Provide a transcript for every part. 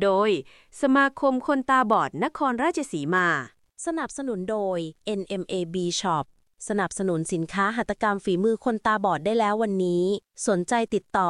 โดยสมาคมคนตาบอดนครราชสีมาสนับสนุนโดย NMAB Shop สนับสนุนสินค้าหัตถกรรมฝีมือคนตาบอดได้แล้ววันนี้สนใจติดต่อ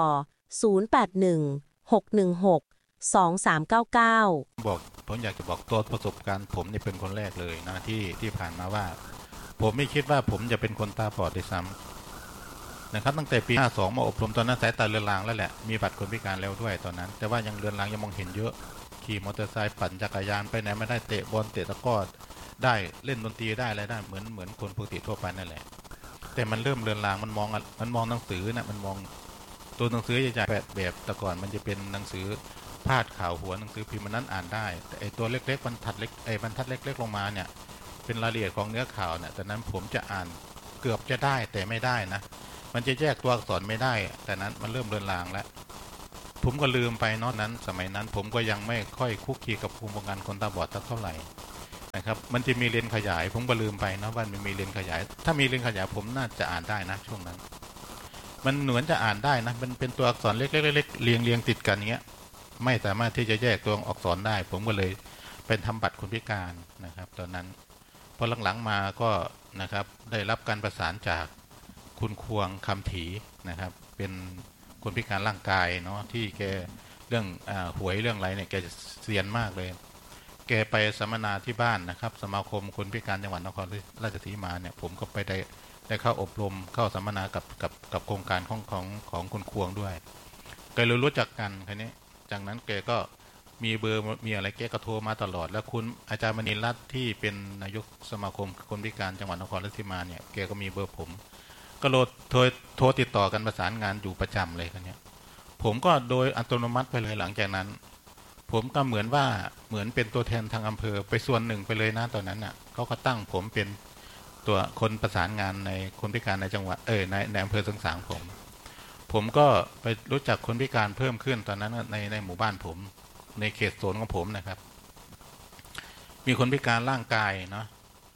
0816162399 ผมอยากจะบอกตัวประสบการณ์ผมนี่เป็นคนแรกเลยนะที่ผ่านมาว่าผมไม่คิดว่าผมจะเป็นคนตาบอดด้วยซ้ำนะครับตั้งแต่ปี52มาอบรมตอนนั้นสายตาเลือนลางแล้วแหละมีบัตรคนพิการแล้วด้วยตอนนั้นแต่ว่ายังเลือนลางยังมองเห็นเยอะขี่มอเตอร์ไซค์ปั่นจักรยานไปไหนไม่ได้เตะบอลเตะตะกร้อได้เล่นดนตรีได้อะไรได้เหมือนคนปกติทั่วไปนั่นแหละแต่มันเริ่มเลือนลางมันมองหนังสือนะมันมองตัวหนังสือใหญ่ๆแบบแต่ก่อนมันจะเป็นหนังสือพาดข่าวหัวหนังสือพิมพ์มันนั้นอ่านได้แต่ไอตัวเล็กๆบรรทัดเล็กบรรทัดเล็กๆลงมาเนี่ยเป็นรายละเอียดของเนื้อข่าวเนี่ยแต่นั้นผมจะอ่านเกือบจะได้แต่ไม่ได้นะมันจะแยกตัวอักษรไม่ได้แต่นั้นมันเริ่มเลือนลางแล้วผมก็ลืมไปเนาะนั้นสมัยนั้นผมก็ยังไม่ค่อยคุกคีกับกลุ่มงานคนตาบอดสักเท่าไหร่นะครับมันจะมีเลนขยายผมก็ลืมไปนะว่ามันมีเลนขยายถ้ามีเลนขยายผมน่าจะอ่านได้นะช่วงนั้นมันเหมือนจะอ่านได้นะมันเป็นตัวอักษรเล็กๆเรียงติดกันเงี้ยไม่สามารถที่จะแยกตัวอักษรได้ผมก็เลยเป็นทำบัตรคนพิการนะครับตอนนั้นพอหลังๆมาก็นะครับได้รับการประสานจากคุณควงคำถีนะครับเป็นคนพิการร่างกายเนาะที่แกเรื่องหวยเรื่องอะไรเนี่ยแกจะเซียนมากเลยแกไปสัมมนาที่บ้านนะครับสมาคมคนพิการจังหวัดนครราชสีมาเนี่ยผมก็ไปได้เข้าอบรมเข้าสัมมนากับโครงการของคุณควงด้วยแกเลยรู้จักกันคันนี้จากนั้นแกก็มีเบอร์มีอะไรแกก็โทรมาตลอดแล้วคุณอาจารย์มณีรัตน์ที่เป็นนายกสมาคมคนพิการจังหวัดนครราชสีมาเนี่ยแกก็มีเบอร์ผมก็โทรติดต่อกันประสานงานอยู่ประจำเลยคันนี้ผมก็โดยอัตโนมัติไปเลยหลังจากนั้นผมก็เหมือนเป็นตัวแทนทางอำเภอไปส่วนหนึ่งไปเลยนะตอนนั้นน่ะเขาก็ตั้งผมเป็นตัวคนประสานงานในคนพิการในจังหวัดในอำเภอสังสางผมก็ไปรู้จักคนพิการเพิ่มขึ้นตอนนั้นในหมู่บ้านผมในเขตโซนของผมนะครับมีคนพิการร่างกายเนาะ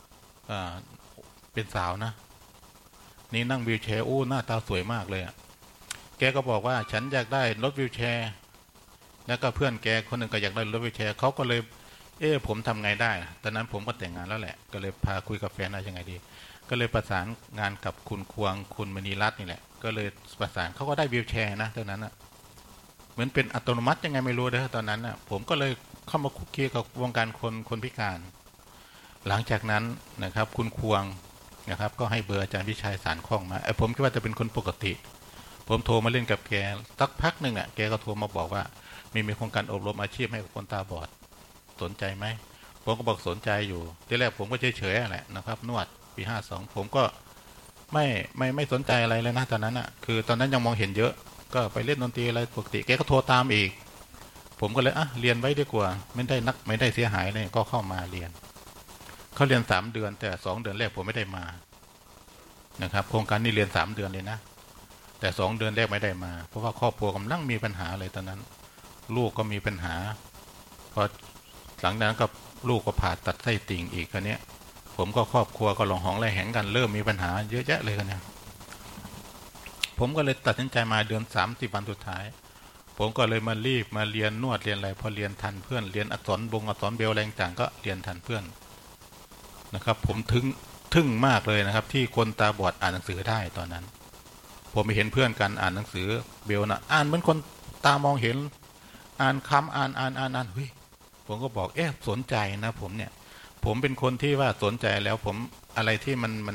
เป็นสาวนะนี่นั่งวีลแชร์โอ้หน้าตาสวยมากเลยอ่ะแกก็บอกว่าฉันอยากได้รถวีลแชร์แล้วก็เพื่อนแกคนหนึ่งก็อยากได้รถวีลแชร์เขาก็เลยผมทำไงได้ตอนนั้นผมก็แต่งงานแล้วแหละก็เลยพาคุยกับแฟนว่ายังไงดีก็เลยประสานงานกับคุณควงคุณมณีรัตน์นี่แหละก็เลยประสานเขาก็ได้วีลแชร์นะตอนนั้นอ่ะเหมือนเป็นอัตโนมัติยังไงไม่รู้เด้อตอนนั้นน่ะผมก็เลยเข้ามาคุกคีกับวงการคนพิการหลังจากนั้นนะครับคุณควงนะครับก็ให้เบอร์อาจารย์วิชัยสารคล่องมาผมคิดว่าจะเป็นคนปกติผมโทรมาเล่นกับแกสักพักหนึ่งอ่ะแกก็โทรมาบอกว่ามีโครงการอบรมอาชีพให้กับคนตาบอดสนใจไหมผมก็บอกสนใจอยู่ทีแรกผมก็เฉยๆแหละนะครับนวดปี52ผมก็ไม่สนใจอะไรเลยนะตอนนั้นอ่ะคือตอนนั้นยังมองเห็นเยอะก็ไปเล่นดนตรีอะไรปกติแกก็โทรตามอีกผมก็เลยเรียนไว้ดีกว่าไม่ได้เสียหายเลยก็เข้ามาเรียนเขาเรียน3 เดือนแต่2 เดือนแรกผมไม่ได้มานะครับโครงการนี้เรียน3 เดือนเลยนะแต่2 เดือนแรกไม่ได้มาเพราะว่าครอบครัวกำลังมีปัญหาเลยตอนนั้นลูกก็มีปัญหาพอหลังจากนั้นก็ลูกก็ผ่าตัดไส้ติ่งอีกคนนี้ผมก็ครอบครัวก็หลงหองไรแหงกันเริ่มมีปัญหาเยอะแยะเลยกันเนี่ยผมก็เลยตัดสินใจมาเดือน30 วันสุดท้ายผมก็เลยมาเรียนนวดเรียนอะไรพอเรียนทันเพื่อนเรียนอักษรเบลอะไรต่างก็เรียนทันเพื่อนนะครับผมทึ่งมากเลยนะครับที่คนตาบอดอ่านหนังสือได้ตอนนั้นผมไปเห็นเพื่อนกันอ่านหนังสือเบลนะอ่านเหมือนคนตามองเห็นอ่านคำอ่านเฮ้ยผมก็บอกสนใจนะผมเนี่ยผมเป็นคนที่ว่าสนใจแล้วผมอะไรที่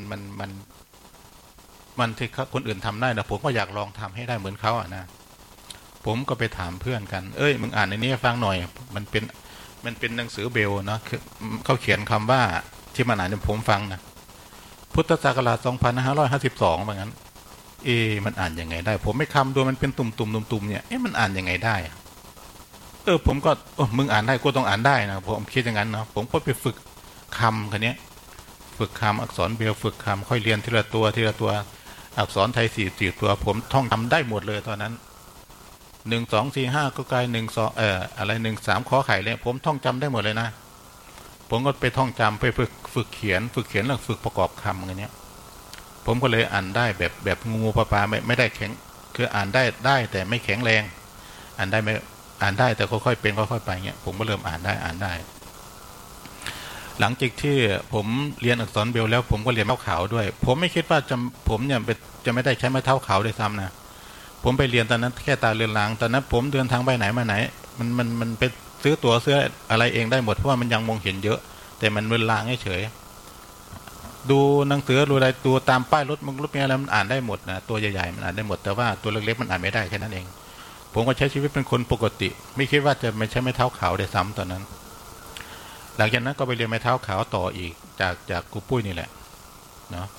มันที่คนอื่นทำได้นะผมก็อยากลองทำให้ได้เหมือนเขาอ่ะนะผมก็ไปถามเพื่อนกันมึงอ่านในนี้ฟังหน่อยมันเป็นหนังสือเบลเนาะเขาเขียนคำว่าที่มันอ่านให้ผมฟังนะพุทธศักราช2552เหมือนกันมันอ่านยังไงได้ผมไม่คำดูมันเป็นตุ่มเนี่ยมันอ่านยังไงได้ผมก็มึงอ่านได้กูต้องอ่านได้นะผมคิดอย่างนั้นเนาะผมก็ไปฝึกคำคันนี้ฝึกคำอักษรเบลฝึกคำค่อยเรียนทีละตัวอักษรไทย4 ตัวผมท่องจำได้หมดเลยตอนนั้น1 2 4 5ก็กลาย1 2อะไร1 3ขอไข่เลยผมท่องจำได้หมดเลยนะผมก็ไปท่องจำไปฝึกเขียนแล้วฝึกประกอบคำอย่างเนี้ยผมก็เลยอ่านได้แบบงูปลาไม่ได้แข็งคืออ่านได้แต่ไม่แข็งแรงอ่านได้ไม่อ่านได้แต่ค่อยๆเป็นค่อยๆไปเงี้ยผมก็เริ่มอ่านได้ หลังจากที่ผมเรียนอักษรเบรลแล้วผมก็เรียนไม้เท้าขาวด้วยผมไม่คิดว่าผมเนี่ยจะไม่ได้ใช้ไม้เท้าขาวด้วยซ้ำนะผมไปเรียนตอนนั้นแค่ตาเรือนรางตอนนั้นผมเดินทางไปไหนมาไหนมันไปซื้อตั๋วซื้ออะไรเองได้หมดเพราะว่ามันยังมองเห็นเยอะแต่มันเรือนรางเฉยดูหนังสือดูอะไรตัวตามป้ายรถมีอะไรมันอ่านได้หมดนะตัวใหญ่ๆมันอ่านได้หมดแต่ว่าตัวเล็กๆมันอ่านไม่ได้แค่นั้นเองผมก็ใช้ชีวิตเป็นคนปกติไม่คิดว่าจะไม่ใช่ไม้เท้าขาวได้ซ้ำตอนนั้นหลังจากนั้นก็ไปเรียนไม้เท้าขาวต่ออีกจากครูปุ้ยนี่แหละเนาะ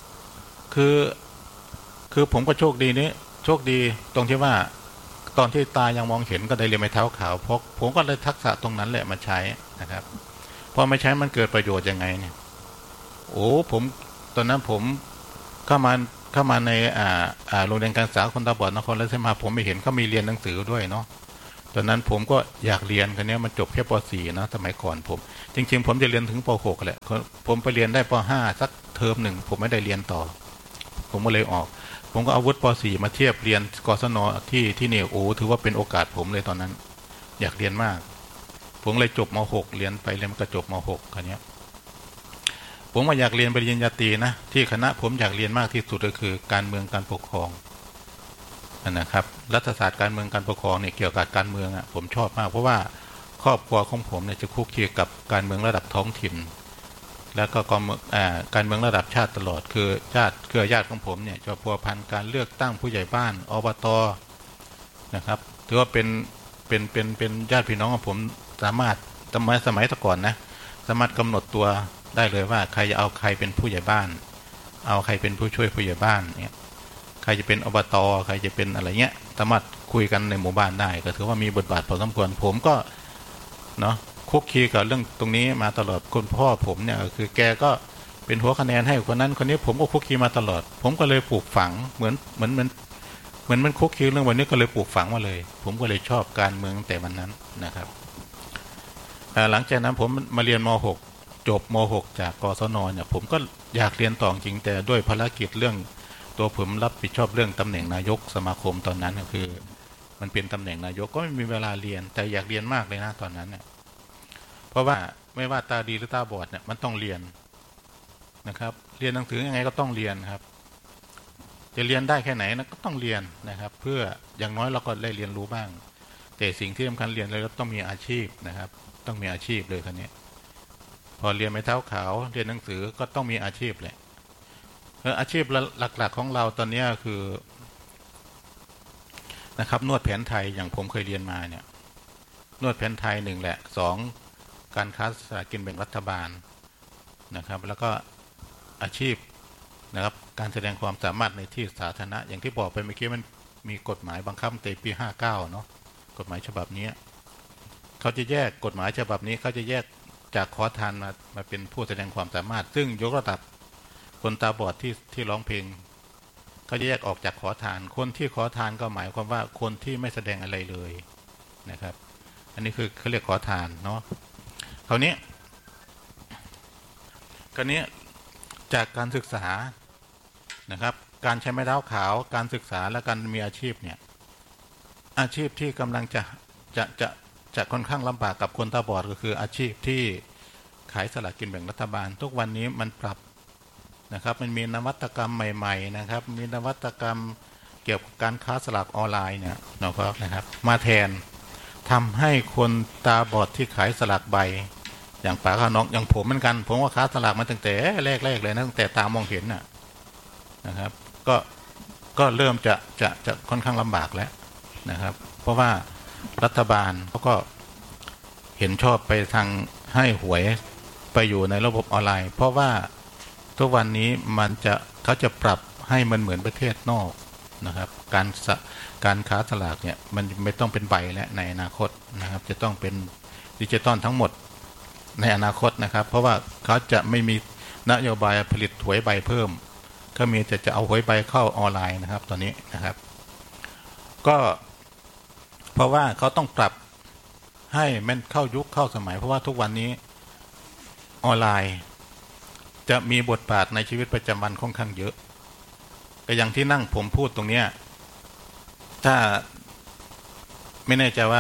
คือผมก็โชคดีตรงที่ว่าตอนที่ตายังมองเห็นก็ได้เรียนไม้เท้าขาวเพราะผมก็เลยทักษะตรงนั้นแหละมาใช้นะครับพอไม่ใช้มันเกิดประโยชน์ยังไงเนี่ยโอ้ผมตอนนั้นผมเข้ามาในโรงเรียนการศึกษาคนตาบอดนครราชสีมาผมไม่เห็นเขามีเรียนหนังสือด้วยเนาะตอนนั้นผมก็อยากเรียนคันนี้มันจบแค่ป .4 นะสมัยก่อนผมจริงๆผมจะเรียนถึงป .6 แหละผมไปเรียนได้ป .5 สักเทอมหนึ่งผมไม่ได้เรียนต่อผมก็เลยออกผมก็เอาวุฒิป .4 มาเทียบเรียนกศนที่นี่โอ้ถือว่าเป็นโอกาสผมเลยตอนนั้นอยากเรียนมากผมเลยจบม .6 เรียนไปเรียนก็จบม .6 คันนี้ผมก็อยากเรียนปริญญาตรีนะที่คณะผมอยากเรียนมากที่สุดก็คือการเมืองการปกครองนะครับรัฐศาสตร์การเมืองการปกครองเนี่ยเกี่ยวกับการเมืองผมชอบมากเพราะว่าครอบครัวของผมเนี่ยจะคุกคีกับการเมืองระดับท้องถิ่นแล้วก็การเมืองระดับชาติตลอดคือเครือญาติของผมเนี่ยจะพัวพันการเลือกตั้งผู้ใหญ่บ้านอบต.นะครับถือว่าเป็นญาติพี่น้องของผมสามารถสมัยแต่ก่อนนะสามารถกำหนดตัวได้เลยว่าใครจะเอาใครเป็นผู้ใหญ่บ้านเอาใครเป็นผู้ช่วยผู้ใหญ่บ้านเนี่ยใครจะเป็นอบต.ใครจะเป็นอะไรเงี้ยสามารถคุยกันในหมู่บ้านได้ก็ถือว่ามีบทบาทพอสมควรผมก็เนาะคุกคีกับเรื่องตรงนี้มาตลอดคุณพ่อผมเนี่ยคือแกก็เป็นหัวคะแนนให้คนนั้นคนนี้ผมก็คุกคีมาตลอดผมก็เลยปลูกฝังเหมือนมันคุกคีเรื่องวันนี้ก็เลยปลูกฝังมาเลยผมก็เลยชอบการเมืองแต่วันนั้นนะครับหลังจากนั้นผมมาเรียนม .6 จบม .6 จากกศนเนี่ยผมก็อยากเรียนต่อจริงแต่ด้วยภารกิจเรื่องตัวผมรับผิดชอบเรื่องตำแหน่งนายกสมาคมตอนนั้นก็คือมันเป็นตำแหน่งนายกก็ไม่มีเวลาเรียนแต่อยากเรียนมากเลยนะตอนนั้นเนี่ยเพราะว่าไม่ว่าตาดีหรือตาบอดเนี่ยมันต้องเรียนนะครับเรียนหนังสือยังไงก็ต้องเรียนครับจะเรียนได้แค่ไหนนะก็ต้องเรียนนะครับเพื่ออย่างน้อยเราก็ได้เรียนรู้บ้างแต่สิ่งที่สำคัญเรียนเลยก็ต้องมีอาชีพนะครับต้องมีอาชีพเลยคันนี้พอเรียนไม้เท้าขาวเรียนหนังสือก็ต้องมีอาชีพแหละอาชีพหลักๆของเราตอนนี้คือนะครับนวดแผนไทยอย่างผมเคยเรียนมาเนี่ยนวดแผนไทย1แหละ2การค้าสลากกินแบ่งรัฐบาลนะครับแล้วก็อาชีพนะครับการแสดงความสามารถในที่สาธารณะอย่างที่บอกไปเมื่อกี้มันมีกฎหมายบังคับในปี59เนาะกฎหมายฉบับนี้เขาจะแยกกฎหมายฉบับนี้เขาจะแยกจากขอทานมาเป็นผู้แสดงความสามารถซึ่งยกระดับคนตาบอดที่ร้องเพลงเขาจะแยกออกจากขอทานคนที่ขอทานก็หมายความว่าคนที่ไม่แสดงอะไรเลยนะครับอันนี้คือเขาเรียกขอทานเนาะคราวนี้จากการศึกษานะครับการใช้ไม้เท้าขาวการศึกษาและการมีอาชีพเนี่ยอาชีพที่กำลังจะค่อนข้างลำบากกับคนตาบอดก็คืออาชีพที่ขายสลากกินแบ่งรัฐบาลทุกวันนี้มันปรับนะครับมันมีนวัตกรรมใหม่ๆนะครับมีนวัตกรรมเกี่ยวกับการค้าสลากออนไลน์เนี่ยนะครับมาแทนทำให้คนตาบอดที่ขายสลากใบอย่างป๋าข้าน้องอย่างผมเหมือนกันผมว่าค้าสลากมาตั้งแต่แรกเลยนะตั้งแต่ตามองเห็นนะครับก็เริ่มจะค่อนข้างลำบากแล้วนะครับเพราะว่ารัฐบาลเขาก็เห็นชอบไปทางให้หวยไปอยู่ในระบบออนไลน์เพราะว่าทุกวันนี้เขาจะปรับให้มันเหมือนประเทศนอกนะครับการค้าสลากเนี่ยมันไม่ต้องเป็นใบและในอนาคตนะครับจะต้องเป็นดิจิตอลทั้งหมดในอนาคตนะครับเพราะว่าเขาจะไม่มีนโยบายผลิตหวยใบเพิ่มเขามีจะเอาหวยใบเข้าออนไลน์นะครับตอนนี้นะครับก็เพราะว่าเขาต้องปรับให้มันเข้ายุคเข้าสมัยเพราะว่าทุกวันนี้ออนไลน์จะมีบทบาทในชีวิตประจำวันค่อนข้างเยอะก็อย่างที่นั่งผมพูดตรงนี้ถ้าไม่แน่ใจว่า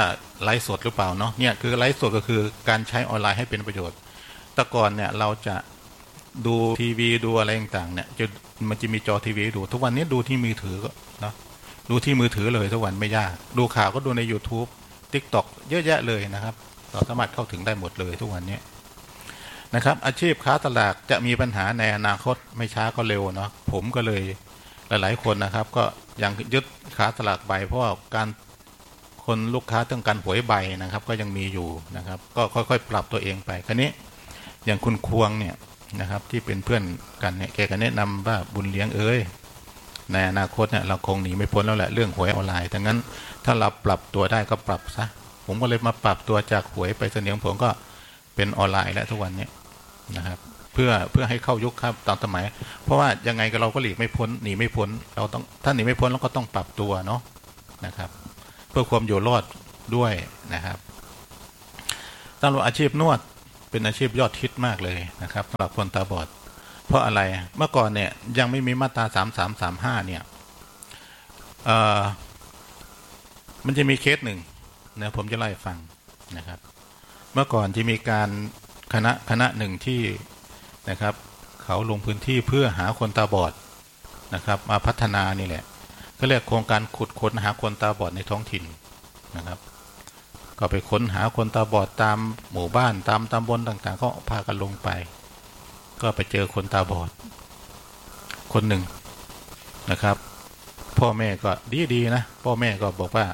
ไลฟ์สดหรือเปล่าเนาะเนี่ยคือไลฟ์สดก็คือการใช้ออนไลน์ให้เป็นประโยชน์แต่ก่อนเนี่ยเราจะดูทีวีดูอะไรต่างๆเนี่ยมันจะมีจอทีวีดูทุกวันนี้ดูที่มือถือก็เนาะดูที่มือถือเลยทุกวันไม่ยากดูข่าวก็ดูใน YouTube TikTok เยอะแยะเลยนะครับเราสามารถเข้าถึงได้หมดเลยทุกวันนี้นะครับอาชีพค้าสลากจะมีปัญหาในอนาคตไม่ช้าก็เร็วเนาะผมก็เลยหลายๆคนนะครับก็ยังยึดค้าสลากใบเพราะว่าการคนลูกค้าต้องการหวยใบนะครับก็ยังมีอยู่นะครับก็ค่อยๆปรับตัวเองไปคราวนี้อย่างคุณควงเนี่ยนะครับที่เป็นเพื่อนกันเนี่ยแกก็แนะนำว่าบุญเลี้ยงในอนาคตเนี่ยเราคงหนีไม่พ้นแล้วแหละเรื่องหวยออนไลน์ดังนั้นถ้าเราปรับตัวได้ก็ปรับซะผมก็เลยมาปรับตัวจากหวยไปเสนียงผมก็เป็นออนไลน์แล้วทุกวันนี้นะครับเพื่อให้เข้ายุคครับตามสมัยเพราะว่ายังไงก็เราก็หนีไม่พ้นเราต้องถ้าหนีไม่พ้นเราก็ต้องปรับตัวเนาะนะครับเพื่อความอยู่รอดด้วยนะครับสำหรับอาชีพนวดเป็นอาชีพยอดฮิตมากเลยนะครับสำหรับคนตาบอดเพราะอะไรเมื่อก่อนเนี่ยยังไม่มีมาตรา3335เนี่ยมันจะมีเคสหนึ่งนะผมจะเล่าให้ฟังนะครับเมื่อก่อนจะมีการคณะหนึ่งที่นะครับเขาลงพื้นที่เพื่อหาคนตาบอดนะครับมาพัฒนานี่แหละก็เรียกโครงการขุดค้นหาคนตาบอดในท้องถิ่นนะครับก็ไปค้นหาคนตาบอดตามหมู่บ้านตามตำบลต่างๆก็พากันลงไปก็ไปเจอคนตาบอดคนหนึ่งนะครับพ่อแม่ก็ดีนะพ่อแม่ก็บอกว่า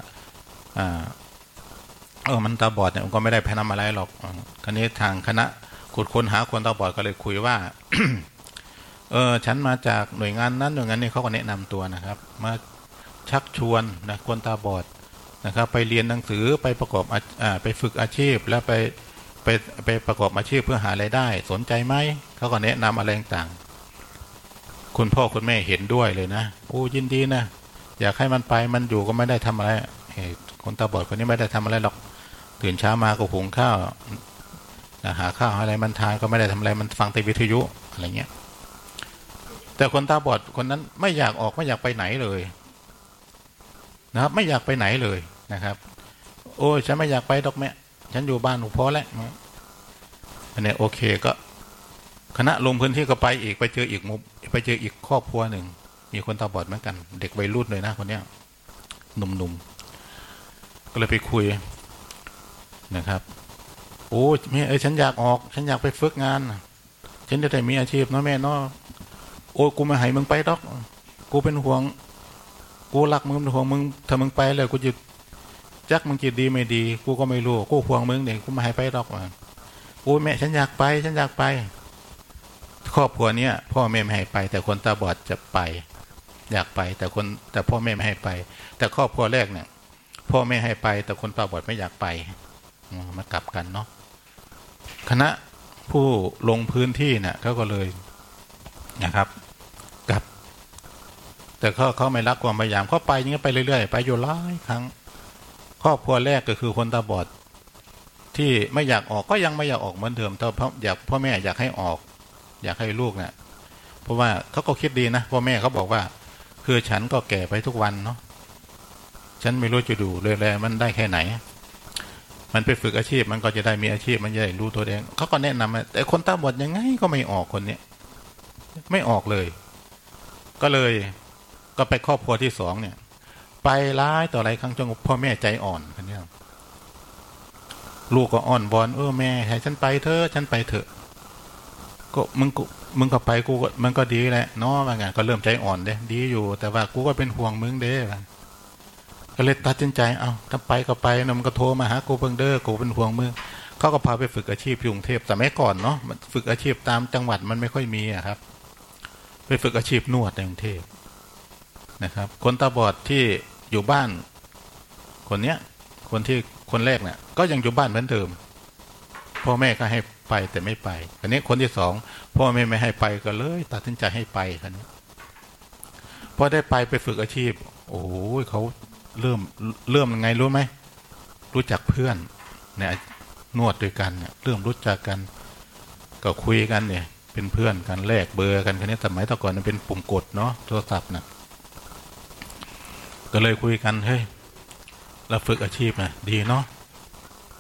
มันตาบอดเนี่ยมันก็ไม่ได้แพ้นำอะไรหรอกคราวนี้ทางคณะขุดค้นหาคนตาบอดก็เลยคุยว่า ฉันมาจากหน่วยงานนั้นหน่วยงานนี้เขาก็แนะนำตัวนะครับมาชักชวนนะคนตาบอดนะครับไปเรียนหนังสือไปประกอบไปฝึกอาชีพแล้วไปประกอบอาชีพเพื่อหารายได้สนใจไหมเขาก็แนะนำอะไรต่างๆคุณพ่อคุณแม่เห็นด้วยเลยนะโอ้ยินดีนะอยากให้มันไปมันอยู่ก็ไม่ได้ทำอะไรคนตาบอดคนนี้ไม่ได้ทำอะไรหรอกตื่นเช้ามาก็หุงข้าวหาข้าวอะไรมันทานก็ไม่ได้ทำอะไรมันฟังแต่วิทยุอะไรเงี้ยแต่คนตาบอดคนนั้นไม่อยากออกไม่อยากไปไหนเลยนะครับไม่อยากไปไหนเลยนะครับโอ้ยฉันไม่อยากไปดอกแม่ฉันอยู่บ้านหนูพอแล้วอันนี้โอเคก็คณะลงพื้นที่ก็ไปอีกไปเจออีกครอบครัวหนึ่งมีคนตาบอดเหมือนกันเด็กวัยรุ่นเลยนะคนเนี้ยหนุ่มๆก็เลยไปคุยนะครับโอ้แม่ฉันอยากออกฉันอยากไปฝึกงานฉันจะได้มีอาชีพเนาะแม่เนาะโอ้กูไม่ให้มึงไปดอกกูเป็นห่วงกูรักมึงเป็นห่วงมึงถ้ามึงไปเลยกูจะจักมึงจิตดีไม่ดีกูก็ไม่รู้กูห่วงมึงเด็กกูไม่ให้ไปดอกโอ้แม่ฉันอยากไปครอบครัวเนี้ยพ่อแม่ไม่ให้ไปแต่คนตาบอดจะไปอยากไปแต่พ่อแม่ไม่ให้ไปแต่ครอบครัวแรกเนี่ยพ่อแม่ให้ไปแต่คนตาบอดไม่อยากไปมากลับกันเนาะคณะผู้ลงพื้นที่เนี่ยเขาก็เลยนะครับกลับแต่เขาไม่รักความพยายามเขาไปอย่างเงี้ยไปเรื่อยๆไปอยู่หลายครั้งครอบครัวแรกก็คือคนตาบอดที่ไม่อยากออกก็ยังไม่อยากออกเหมือนเดิมแต่พ่อแม่อยากให้ออกอยากให้ลูกเนี่ยเพราะว่าเขาก็คิดดีนะพ่อแม่เขาบอกว่าคือฉันก็แก่ไปทุกวันเนาะฉันไม่รู้จะดูแลมันได้แค่ไหนมันไปฝึกอาชีพมันก็จะได้มีอาชีพมันจะได้รู้ตัวเองเขาก็แนะนำแต่คนตาบอดยังไงก็ไม่ออกคนนี้ไม่ออกเลยก็ไปครอบครัวที่สองเนี่ยไปร้ายต่ออะไรครั้งจนพ่อแม่ใจอ่อนคนนี้ลูกก็อ่อนบอนแม่ให้ฉันไปเถอะก็มึงก็ไปกูมันก็ดีแหละเนาะว่าไงก็เริ่มใจอ่อนเด้ดีอยู่แต่ว่ากูก็เป็นห่วงมึงเด้ก็เลยตัดสินใจถ้าไปก็ไปนะมันก็โทรมาหากูเพิ่งเด้อกูเป็นห่วงมึงเขาก็พาไปฝึกอาชีพที่กรุงเทพแต่ไม่ก่อนเนาะมันฝึกอาชีพตามจังหวัดมันไม่ค่อยมีครับไปฝึกอาชีพนวดในกรุงเทพนะครับคนตาบอดที่อยู่บ้านคนแรกเนี่ยก็ยังอยู่บ้านเหมือนเดิมพ่อแม่ก็ให้ไปแต่ไม่ไปอันนี้คนที่สองพ่อแม่ไม่ให้ไปก็เลยตัดสินใจให้ไปคันนี้พอได้ไปฝึกอาชีพโอ้โหเขาเริ่มยังไงรู้ไหมรู้จักเพื่อนเนี่ยนวดด้วยกันเนี่ยเริ่มรู้จักกันก็คุยกันเนี่ยเป็นเพื่อนกันแลกเบอร์กันคันนี้สมัยตะก่อนมันเป็นปุ่มกดเนาะโทรศัพท์นะก็เลยคุยกันเฮ้ยเราฝึกอาชีพนะดีเนาะ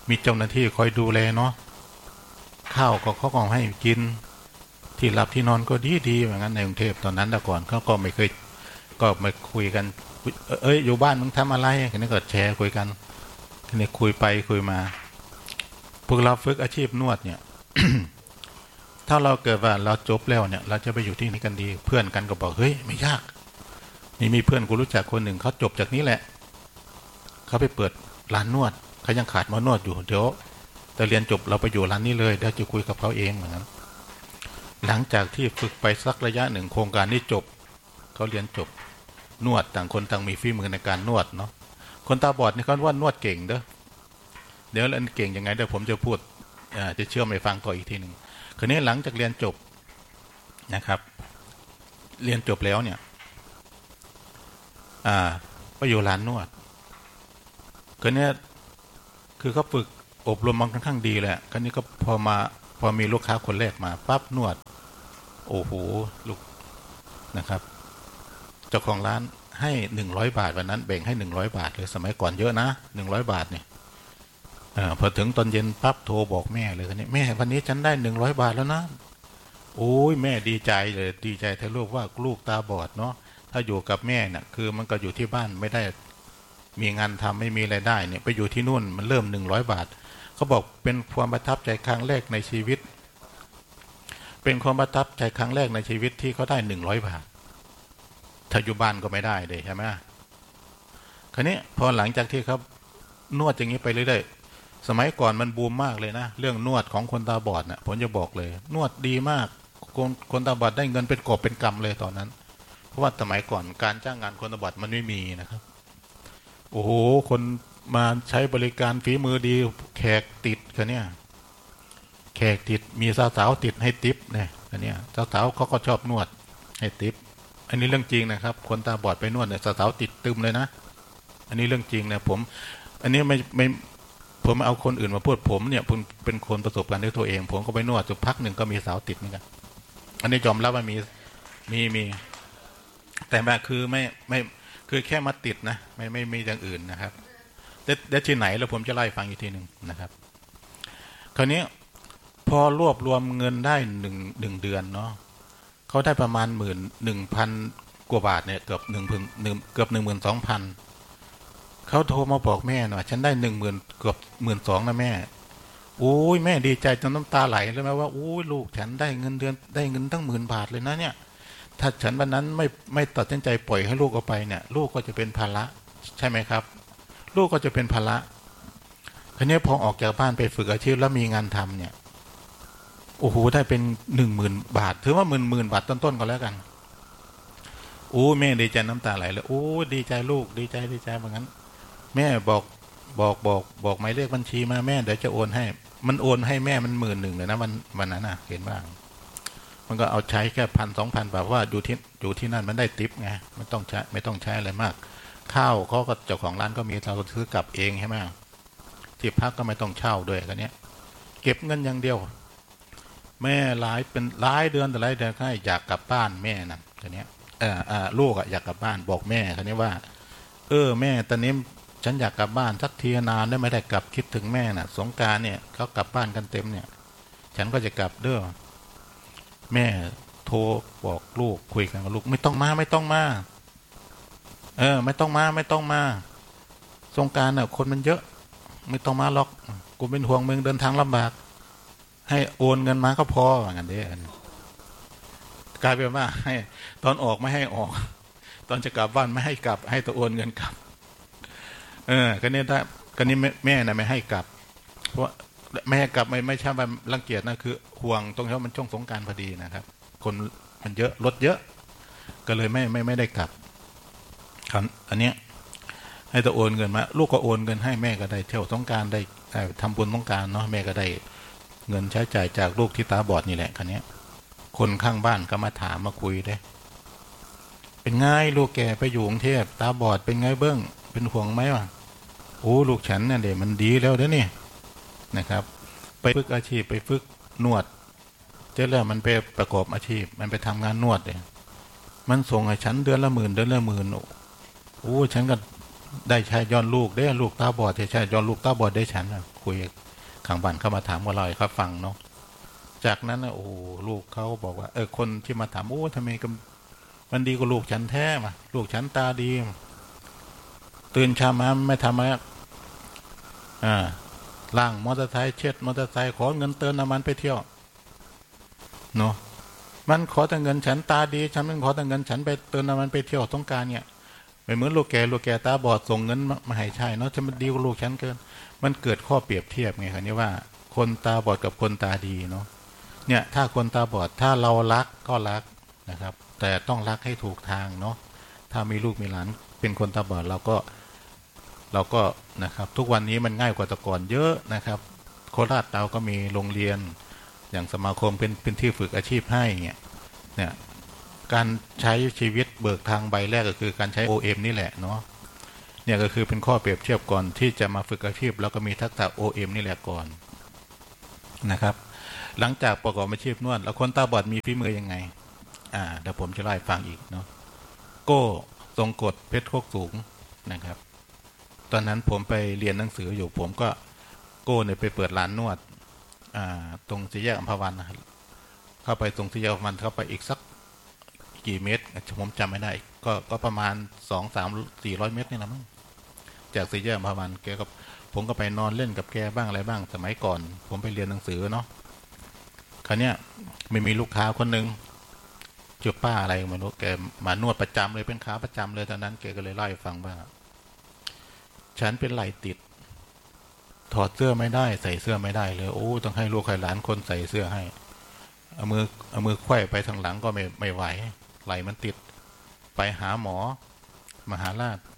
มีเจ้าหน้าที่คอยดูแลเนาะข้าวก็เขาก็ให้กินที่หลับที่นอนก็ดีๆอย่างนั้นในกรุงเทพตอนนั้นแต่ก่อนเขาก็ไม่เคยก็มาคุยกันอยู่บ้านมึงทำอะไรกันนี่ก็แชร์คุยกันทีนี้คุยไปคุยมาพวกเราฝึกอาชีพนวดเนี่ย ถ้าเราเกิดว่าเราจบแล้วเนี่ยเราจะไปอยู่ที่นี่กันดีเพื่อนกันก็บอกเฮ้ยไม่ยากนี่มีเพื่อนกูรู้จักคนหนึ่งเขาจบจากนี้แหละเขาไปเปิดร้านนวดเขายังขาดหมอนวดอยู่เดี๋ยวแต่เรียนจบเราไปอยู่ร้านนี้เลยเดี๋ยวจะคุยกับเขาเองเหมือนกันหลังจากที่ฝึกไปสักระยะหนึ่งโครงการนี้จบเขาเรียนจบนวดต่างคนต่างมีฝีมือในการนวดเนาะคนตาบอดนี่เขาว่านวดเก่งเด้อเดี๋ยวอันเก่งยังไงเดี๋ยวผมจะพูดจะเชื่อมไปฟังต่ออีกทีหนึ่งคืนนี้หลังจากเรียนจบนะครับเรียนจบแล้วเนี่ยไปอยู่ร้านนวดคืนนี้คือเขาฝึกอบรมมาค่อนข้างดีแหละคืนนี้ก็พอมีลูกค้าคนแรกมาปั๊บนวดโอ้โหลูกนะครับเจ้าของร้านให้100 บาทวันนั้นแบ่งให้100 บาทเลยสมัยก่อนเยอะนะ100 บาทเนี่ยพอถึงตอนเย็นปั๊บโทรบอกแม่เลยคันนี้แม่วันนี้ฉันได้100 บาทแล้วนะโอ้ยแม่ดีใจเลยดีใจแทนลูกว่าลูกตาบอดเนาะถ้าอยู่กับแม่เนี่ยคือมันก็อยู่ที่บ้านไม่ได้มีงานทำไม่มีรายได้เนี่ยไปอยู่ที่นู่นมันเริ่ม100 บาทเขาบอกเป็นความประทับใจครั้งแรกในชีวิตเป็นความประทับใจครั้งแรกในชีวิตที่เขาได้100 บาทถ้าอยู่บ้านก็ไม่ได้เลยใช่ไหมคราวนี้พอหลังจากที่เขานวดอย่างนี้ไปเรื่อยๆสมัยก่อนมันบูมมากเลยนะเรื่องนวดของคนตาบอดเนี่ยผมจะบอกเลยนวดดีมากคนตาบอดได้เงินเป็นกอบเป็นกำเลยตอนนั้นเพราะว่าสมัยก่อนการจ้างงานคนตาบอดมันไม่มีนะครับโอ้โหคนมาใช้บริการฝีมือดีแขกติดกันเนี่ยแขกติดมีสาวๆติดให้ติปเนี่ยอันเนี้ยสาวๆเขาก็ชอบนวดให้ติปอันนี้เรื่องจริงนะครับคนตาบอดไปนวดเนี่ยสาวๆติดตึมเลยนะอันนี้เรื่องจริงนะผมอันนี้ไม่ผมเอาคนอื่นมาพูดผมเนี่ยเป็นคนประสบการณ์ด้วยตัวเองผมก็ไปนวดสักพักหนึ่งก็มีสาวติดเหมือนกันอันนี้ยอมรับว่ามีแต่แบบคือไม่คือแค่มาติดนะไม่มีอย่างอื่นนะครับได้ที่ไหนแล้วผมจะไล่ฟังอีกทีหนึ่งนะครับคราวนี้พอรวบรวมเงินได้หนึ่งเดือนเนาะเขาได้ประมาณ11,000 กว่าบาทเนี่ยเกือบ12,000เขาโทรมาบอกแม่หน่อยฉันได้10,000เกือบ12,000นะแม่โอ้ยแม่ดีใจจนน้ำตาไหลเลยไหมว่าโอ้ยลูกฉันได้เงินเดือนได้เงินตั้ง10,000 บาทเลยนะเนี่ยถ้าฉันวันนั้นไม่ตัดสินใจปล่อยให้ลูกเอาไปเนี่ยลูกก็จะเป็นภาระใช่ไหมครับลูกก็จะเป็นภาระคราวนี้พอออกจากบ้านไปฝึกอาชีพแล้วมีงานทำเนี่ยโอ้โหได้เป็น10,000 บาทถือว่า10,000 บาทต้นๆก็แล้วกันโอ้แม่ดีใจน้ำตาไหลเลยโอ้ดีใจลูกดีใจเหมือนกันแม่บอกหมายเลขบัญชีมาแม่เดี๋ยวจะโอนให้มันโอนให้แม่มัน11,000เลยนะวันนั้นน่ะเห็นบ้างมันก็เอาใช้แค่1,000-2,000แบบว่าอยู่ที่นั่นมันได้ทิปไงไม่ต้องใช้อะไรมากข้าวเขาก็เจ้าของร้านก็มีเราซื้อกลับเองใช่ไหมที่พักก็ไม่ต้องเช่าด้วยกันเนี้ยเก็บเงินอย่างเดียวแม่เป็นหลายเดือนแต่หลายเดือนให้อยากกลับบ้านแม่นะกันเนี้ยลูกอยากกลับบ้านบอกแม่กันนี้ว่าแม่ตอนนี้ฉันอยากกลับบ้านสักทีนานได้ไม่ได้กลับคิดถึงแม่น่ะสงกรานต์เนี่ยเขากลับบ้านกันเต็มเนี่ยฉันก็จะกลับเด้อแม่โทรบอกลูกคุยกันกับลูกไม่ต้องมาไม่ต้องมาสงกรานต์น่ะคนมันเยอะไม่ต้องมาหรอกกูเป็นห่วงมึงเดินทางลำบากให้โอนเงินมาก็พออย่างนั้นเด้กลายเป็นว่าให้ตอนออกไม่ให้ออกตอนจะกลับบ้านไม่ให้กลับให้ตัวโอนเงินกลับก็นี้แม่น่ะไม่ให้กลับเพราะแม่กลับไม่ใช่ว่ารังเกียจนะคือห่วงตรงที่ว่ามันช่วงสงกรานต์พอดีนะครับคนมันเยอะรถเยอะก็เลยไม่ได้กลับอันเนี้ยให้ตัวโอนเงินมาลูกก็โอนเงินให้แม่ก็ได้เที่ยวสงกรานต์ได้ทำบุญสงกรานต์เนาะแม่ก็ได้เงินใช้จ่ายจากลูกที่ตาบอดนี่แหละคันนี้คนข้างบ้านก็มาถามมาคุยได้เป็นไงลูกแกไปอยู่กรุงเทพตาบอดเป็นไงเบิ้งเป็นห่วงไหมวะโอ้ลูกฉันเนี่ยเดี๋ยวมันดีแล้วเด้อนี่นะครับไปฝึกอาชีพไปฝึกนวดเจ้าเรื่องมันไปประกอบอาชีพมันไปทำงานนวดเลยมันส่งให้ฉันเดือนละหมื่นโอ้ฉันก็ได้ใช้ย้อนลูกได้ลูกตาบอดใช่ย้อนลูกตาบอดได้ฉันคุยข้างบ้านเข้ามาถามว่าเราครับฟังเนาะจากนั้นโอ้ลูกเขาบอกว่าคนที่มาถามโอ้ทำไมมันดีกว่าลูกฉันแท้มาลูกฉันตาดีตื่นเช้ามาไม่ทำอะไรล่างมอเตอร์ไซค์เช็ดมอเตอร์ไซค์ขอเงินเติมน้ำมันไปเที่ยวเนาะมันขอแต่เงินฉันตาดีฉันมันขอแต่เงินฉันไปเติมน้ำมันไปเที่ยวต้องการเนี่ยไม่เหมือนลูกแกตาบอดส่งเงินมาให้ใช่เนาะจะมันดีกว่าลูกฉันเกินมันเกิดข้อเปรียบเทียบไงครับนี่ว่าคนตาบอดกับคนตาดีเนาะเนี่ยถ้าคนตาบอดถ้าเรารักก็รักนะครับแต่ต้องรักให้ถูกทางเนาะถ้ามีลูกมีหลานเป็นคนตาบอดเราก็นะครับทุกวันนี้มันง่ายกว่าแต่ก่อนเยอะนะครับโคราชเราก็มีโรงเรียนอย่างสมาคมเป็นที่ฝึกอาชีพให้เนี่ยการใช้ชีวิตเบิกทางใบแรกก็คือการใช้ OM นี่แหละเนาะเนี่ยก็คือเป็นข้อเปรียบเทียบก่อนที่จะมาฝึกอาชีพแล้วก็มีทักษะ OM นี่แหละก่อนนะครับหลังจากประกอบอาชีพนวดแล้วคนตาบอดมีฝีมือยังไงเดี๋ยวผมจะเล่าให้ฟังอีกเนาะโก้ทรงกฎเพชรโคกสูงนะครับตอนนั้นผมไปเรียนหนังสืออยู่ผมก็โก้เนี่ยไปเปิดร้านนวดตรงสี่แยกอัมพวันนะเข้าไปตรงสี่แยกอัมพวันเข้าไปอีกสักกี่เมตรผมจำไม่ได้ก็ประมาณ200-300-400 เมตรนี่แหละมั้งจากสี่แยกอัมพวันผมก็ไปนอนเล่นกับแกบ้างอะไรบ้างสมัยก่อนผมไปเรียนหนังสือเนาะคราวเนี้ยไม่มีลูกค้าคนหนึ่งชื่อป้าอะไรไม่รู้แกมานวดประจำเลยเป็นขาประจำเลยตอนนั้นแกก็เลยเล่าให้ฟังว่าฉันเป็นไหล่ติดถอดเสื้อไม่ได้ใส่เสื้อไม่ได้เลยโอ้ต้องให้ลูกให้หลานคนใส่เสื้อให้เอามือไขว้ไปทางหลังก็ไม่ไหวไหล่มันติดไปหาหมอมหาราช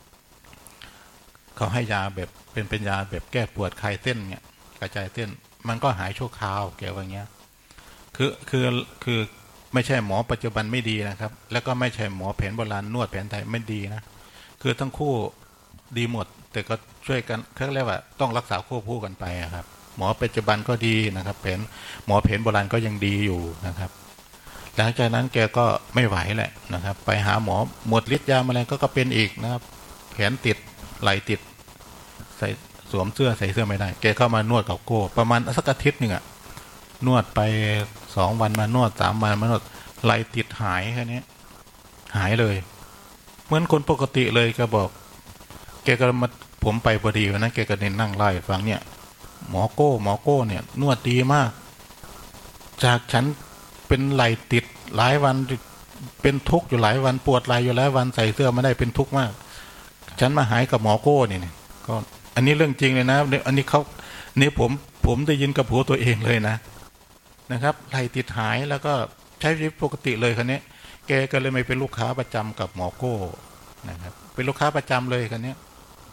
เขาให้ยาแบบเป็นยาแบบแก้ปวดคลายเส้นเนี่ยกระจายเส้นมันก็หายชั่วคราวแกว่าเงี้ยคือไม่ใช่หมอปัจจุบันไม่ดีนะครับแล้วก็ไม่ใช่หมอแผนโบราณนวดแผนไทยไม่ดีนะคือทั้งคู่ดีหมดแต่ก็ช่วยกันเขาเรียกว่าต้องรักษาควบคู่กันไปครับหมอปัจจุบันก็ดีนะครับหมอแผนโบราณก็ยังดีอยู่นะครับหลังจากนั้นแกก็ไม่ไหวแหละนะครับไปหาหมอหมดฤทธิ์ยาอะไรก็เป็นอีกนะครับแขนติดไหล่ติดใส่สวมเสื้อใส่เสื้อไม่ได้แกเข้ามานวดกับโก้ประมาณสักอาทิตย์หนึ่งนวดไป2 วันมานวด3 วันมานวดไหล่ติดหายแค่นี้หายเลยเหมือนคนปกติเลยแกบอกแกก็มาผมไปพอดีนะแกก็เน้นนั่งไล่ฟังเนี่ยหมอโก้เนี่ยนวดดีมากจากฉันเป็นไหล่ติดหลายวันเป็นทุกข์อยู่หลายวันปวดไหล่อยู่หลายวันใส่เสื้อไม่ได้เป็นทุกข์มากฉันมาหายกับหมอโก้เนี่ยก็อันนี้เรื่องจริงเลยนะอันนี้นี่ผมได้ยินกับหูตัวเองเลยนะครับไหล่ติดหายแล้วก็ใช้ชีวิตปกติเลยคนนี้แกก็เลยไม่เป็นลูกค้าประจำกับหมอโก้นะครับเป็นลูกค้าประจำเลยคนนี้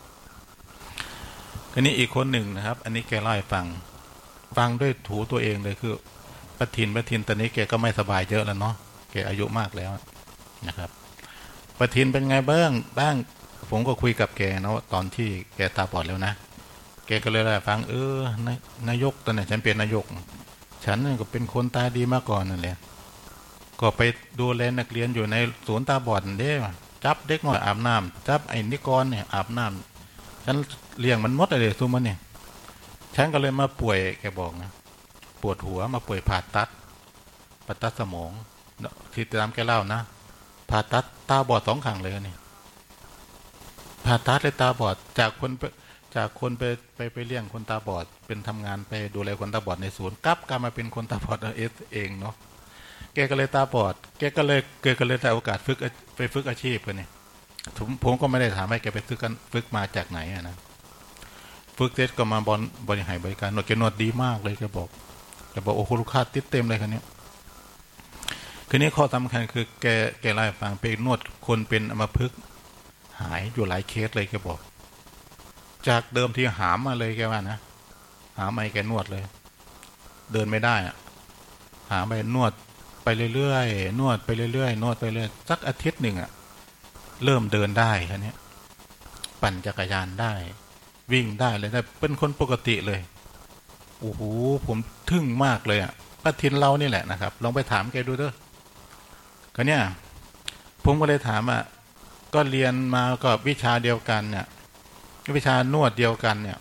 อีกคนหนึ่งนะครับอันนี้แกเล่าให้ฟังด้วยถูตัวเองเลยคือป้าทินตอนนี้แกก็ไม่สบายเยอะแล้วเนาะแกอายุมากแล้วนะครับป้าทินเป็นไงบ้างผมก็คุยกับแกเนาะตอนที่แกตาบอดแล้วนะแกก็เลยเล่าให้ฟังนายกตอนนี้ฉันเป็นนายกฉันก็เป็นคนตาดีมาก่อนนั่นแหละก็ไปดูแลนักเรียนอยู่ในศูนย์ตาบอดเด้จับเด็กน้อยอาบน้ำจับไอ้นิกรเนี่ยอาบน้ำฉันเลี้ยงมันมดเลยซุมันเนี่ยฉันก็เลยมาป่วยแกบอกนะปวดหัวมาป่วยผ่าตัดสมองที่ตามแกเล่านะผ่าตัดตาบอด2 ข้างเลยนี่ผ่าตัดเลยตาบอดจากคนไปเลี้ยงคนตาบอดเป็นทำงานไปดูแลคนตาบอดในศูนย์กลับมาเป็นคนตาบอดเองเนาะแกก็เลยตาบอดแกก็เลยได้โอกาสไปฝึกอาชีพกันเนี่ยผมก็ไม่ได้ถามให้แกไปฝึกมาจากไหนนะฝึกเสร็จก็มาบริหารบริการนวดแกนวดดีมากเลยแกบอกโอ้โหลูกค้าติดเต็มเลยคนนี้ข้อสำคัญคือแกเล่าให้ฟังไปนวดคนเป็นอัมพฤกษ์หายอยู่หลายเคสเลยแกบอกจากเดิมที่หามมาเลยแกว่านะหามไปแกนวดเลยเดินไม่ได้หาไปนวดไปเรื่อยๆนวดไปเรื่อยๆนวดไปเรื่อยสักอาทิตย์หนึ่งเริ่มเดินได้แค่นี้ปั่นจักรยานได้วิ่งได้เลยได้เป็นคนปกติเลยโอ้โหผมทึ่งมากเลยป้าทินเรานี่แหละนะครับลองไปถามแกดูเถอะก็เนี่ยผมก็เลยถามก็เรียนมากับวิชาเดียวกันเนี่ยวิชานวดเดียวกันเนี่ย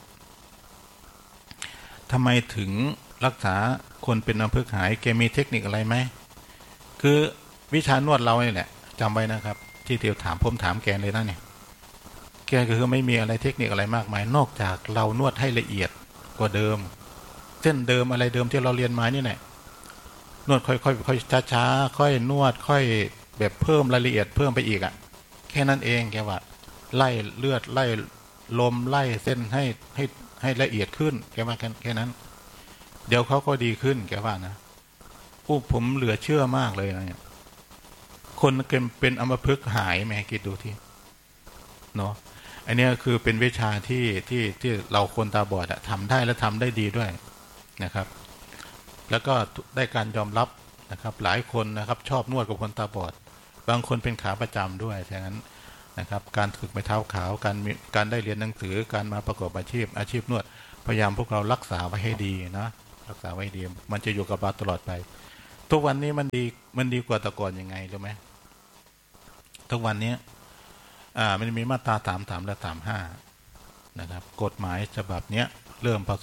ทำไมถึงรักษาคนเป็นอัมพฤกษ์หายแกมีเทคนิคอะไรไหมคือวิชานวดเราเนี่ยแหละจำไว้นะครับที่เตียวถามผมถามแกเลยนะเนี่ยแกก็คือไม่มีอะไรเทคนิคอะไรมากมายนอกจากเรานวดให้ละเอียดกว่าเดิมเส้นเดิมอะไรเดิมที่เราเรียนมานี่แหละนวดค่อยๆช้าๆค่อยนวดค่อยแบบเพิ่มรายละเอียดเพิ่มไปอีกอ่ะแค่นั้นเองแกว่าไล่เลือดไล่ลมไล่เส้นให้ละเอียดขึ้นแกว่าแค่นั้นเดี๋ยวเขาก็ดีขึ้นแกว่านะผมเหลือเชื่อมากเลยนะเนี่ยคนเป็นอัมพฤกษ์หายไหมคิดดูที่เนาะอันนี้คือเป็นวิชาที่เราคนตาบอดทำได้และทำได้ดีด้วยนะครับแล้วก็ได้การยอมรับนะครับหลายคนนะครับชอบนวดกับคนตาบอดบางคนเป็นขาประจำด้วยฉะนั้นนะครับการฝึกไม้เท้าขาวการได้เรียนหนังสือการมาประกอบอาชีพนวดพยายามพวกเรารักษาไว้ให้ดีนะรักษาไว้ดีมันจะอยู่กับเราตลอดไปทุกวันนี้มันดีกว่าแต่ก่อนยังไงรู้ไหมทุกวันนี้มันมีมาตรา33และ35นะครับกฎหมายฉบับนี้เริ่มพศ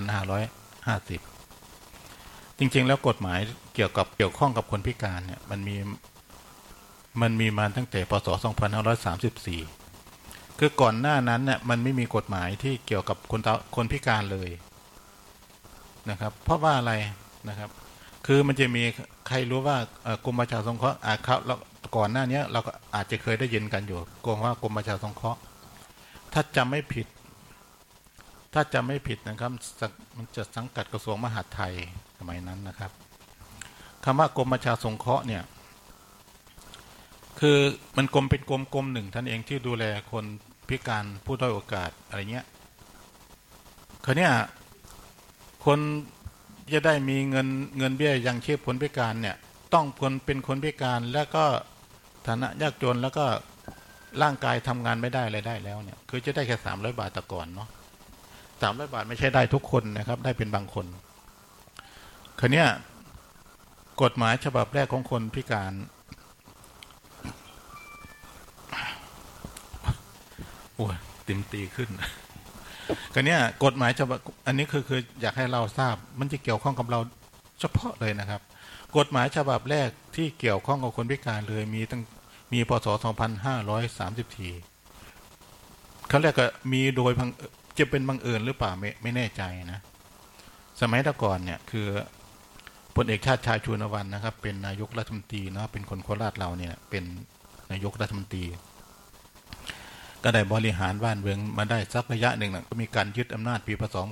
2550จริงๆแล้วกฎหมายเกี่ยวข้องกับคนพิการเนี่ยมันมีมาตั้งแต่พศ2534คือก่อนหน้านั้นเนี่ยมันไม่มีกฎหมายที่เกี่ยวกับคนพิการเลยนะครับเพราะว่าอะไรนะครับคือมันจะมีใครรู้ว่ากรมประชาสงเคราะห์ครับแล้วก่อนหน้านี้เราก็อาจจะเคยได้ยินกันอยู่กรมประชาสงเคราะห์ถ้าจำไม่ผิดนะครับมันจะสังกัดกระทรวงมหาดไทยสมัยนั้นนะครับคำว่ากรมประชาสงเคราะห์เนี่ยคือมันเป็นกรมหนึ่งท่านเองที่ดูแลคนพิการผู้ด้อยโอกาสอะไรเงี้ยคราวนี้คนจะได้มีเงินเบี้ยยังชีพคนพิการเนี่ยต้องเป็นคนพิการแล้วก็ฐานะยากจนแล้วก็ร่างกายทำงานไม่ได้อะไรได้แล้วเนี่ยคือจะได้แค่300 บาทต่อก่อนเนาะ300 บาทไม่ใช่ได้ทุกคนนะครับได้เป็นบางคนคราวนี้กฎหมายฉบับแรกของคนพิการโอ้ยตีขึ้นก็เนี้ยกฎหมายฉบับอันนี้คืออยากให้เราทราบมันจะเกี่ยวข้องกับเราเฉพาะเลยนะครับกฎหมายฉบับแรกที่เกี่ยวข้องกับคนพิการเลยมีพศ2534เขาเรียกก็มีโดยจะเป็นบังเอิญหรือเปล่าไม่แน่ใจนะสมัยแต่ก่อนเนี่ยคือพลเอกชาติชายชูนวรรณนะครับเป็นนายกรัฐมนตรีเนาะเป็นคนโคราชเราเนี่ยเป็นนายกรัฐมนตรีก็ได้บริหารบ้านเมืองมาได้สักระยะหนึ่งนะก็มีการยึดอำนาจปีพศ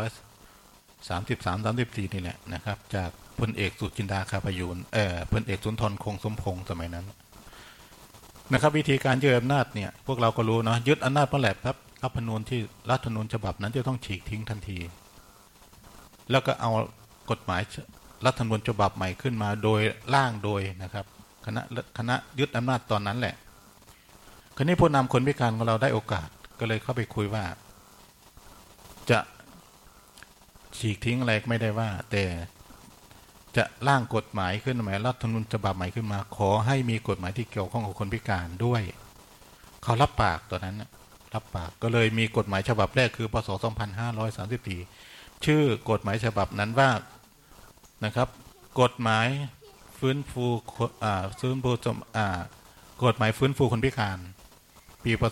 2533-34นี่แหละนะครับจากพลเอกสุจินดาคาพยูนพลเอกสุนทรคงสมพงษ์สมัยนั้นนะครับวิธีการยึดอำนาจเนี่ยพวกเราก็รู้เนาะยึดอำนาจเมื่อไหร่ครับรัฐธรรมนูญฉบับนั้นจะต้องฉีกทิ้งทันทีแล้วก็เอากฎหมายรัฐธรรมนูญฉบับใหม่ขึ้นมาโดยร่างโดยนะครับคณะยึดอำนาจตอนนั้นแหละคราวนี้ผู้นำคนพิการของเราได้โอกาสก็เลยเข้าไปคุยว่าจะฉีกทิ้งอะไรไม่ได้ว่าแต่จะร่างกฎหมายขึ้นใหม่รัฐธรรมนูญฉบับใหม่ขึ้นมาขอให้มีกฎหมายที่เกี่ยวข้องกับคนพิการด้วยเขารับปากตอนนั้นรับปากก็เลยมีกฎหมายฉบับแรกคือพศ2534ชื่อกฎหมายฉบับนั้นว่านะครับกฎหมายฟื้นฟูกฎหมายฟื้นฟูคนพิการปีพศ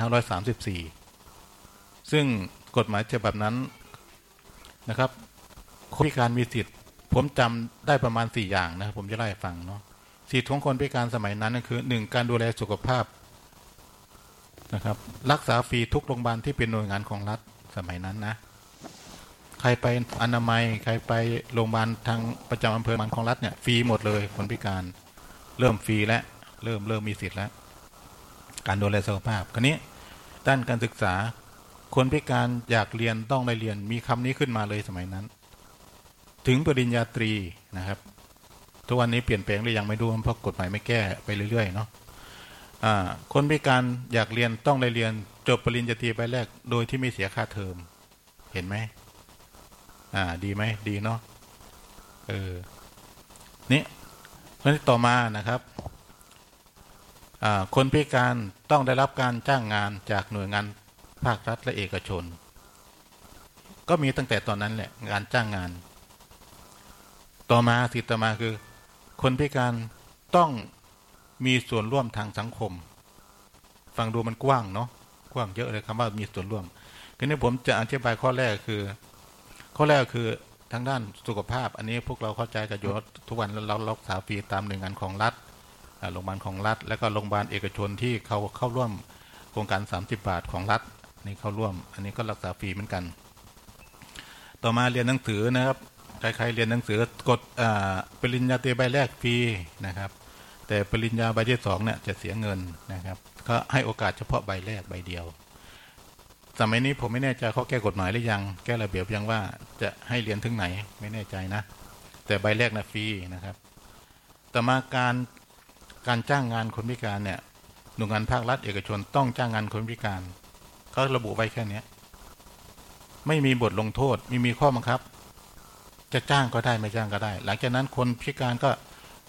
2534ซึ่งกฎหมายฉบับนั้นนะครับคนพิการมีสิทธิ์ผมจำได้ประมาณ4อย่างนะผมจะไล่ฟังเนาะสิทธิของคนพิการสมัยนั้นก็คือ1การดูแลสุขภาพนะครับรักษาฟรีทุกโรงพยาบาลที่เป็นหน่วยงานของรัฐสมัยนั้นนะใครไปอนามัยใครไปโรงพยาบาลทางประจำอำเภอของรัฐเนี่ยฟรีหมดเลยคนพิการเริ่มฟรีแล้วเริ่มมีสิทธิ์แล้วการดูแลสุขภาพคราวนี้ด้านการศึกษาคนพิการอยากเรียนต้องได้เรียนมีคำนี้ขึ้นมาเลยสมัยนั้นถึงปริญญาตรีนะครับทุกวันนี้เปลี่ยนแปลงหรือยังไม่รู้เพราะกฎหมายไม่แก้ไปเรื่อยๆเนาะคนพิการอยากเรียนต้องได้เรียนจบปริญญาตรีใบแรกโดยที่ไม่เสียค่าเทอมเห็นไหมดีไหมดีเนาะนี่ต่อมานะครับคนพิการต้องได้รับการจ้างงานจากหน่วยงานภาครัฐและเอกชนก็มีตั้งแต่ตอนนั้นแหละงานจ้างงานต่อมาสิทธิต่อมาคือคนพิการต้องมีส่วนร่วมทางสังคมฟังดูมันกว้างเนาะกว้างเยอะเลยคำว่ามีส่วนร่วมทีนี้ผมจะอธิบายข้อแรกคือทางด้านสุขภาพอันนี้พวกเราเข้าใจกันอยู่ทุกวันเรารักษาฟรีตามหน่วยงานของรัฐโรงพยาบาลของรัฐและก็โรงพยาบาลเอกชนที่เขาเข้าร่วมโครงการ30 บาทของรัฐนี่เข้าร่วมอันนี้ก็รักษาฟรีเหมือนกันต่อมาเรียนหนังสือนะครับใครๆเรียนหนังสือกดปริญญาตรีใบแรกฟรีนะครับแต่ปริญญาใบที่2เนี่ยจะเสียเงินนะครับก็ให้โอกาสเฉพาะใบแรกใบเดียวสมัยนี้ผมไม่แน่ใจเขาแก้กฎหมายหรือยังแก้ระเบียบยังว่าจะให้เรียนถึงไหนไม่แน่ใจนะแต่ใบแรกนะฟรีนะครับต่อมาการจ้างงานคนพิการเนี่ยหน่วยงานภาครัฐเอกชนต้องจ้างงานคนพิการเขาระบุไว้แค่นี้ไม่มีบทลงโทษไม่มีข้อบังคับจะจ้างก็ได้ไม่จ้างก็ได้หลังจากนั้นคนพิการก็